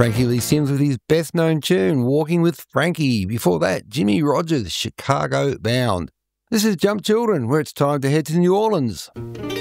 Frankie Lee Sims with his best-known tune, Walking with Frankie. Before that, Jimmy Rogers, Chicago Bound. This is Jump Children, where it's time to head to New Orleans.